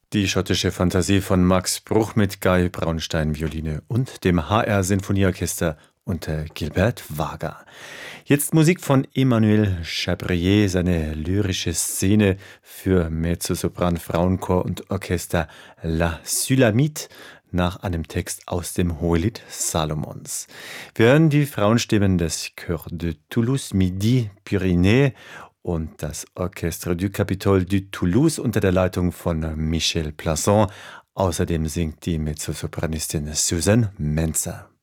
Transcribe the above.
Die schottische Fantasie von Max Bruch mit Guy Braunstein Violine und dem HR Sinfonieorchester unter Gilbert Wager. Jetzt Musik von Emmanuel Chabrier, seine lyrische Szene für Mezzosopran, Frauenchor und Orchester La Sulamite nach einem Text aus dem Hohelied Salomons. Wir hören die Frauenstimmen des Chœur de Toulouse Midi-Pyrénées und das Orchestre du Capitole de Toulouse unter der Leitung von Michel Plasson. Außerdem singt die Mezzosopranistin Susan Menzer.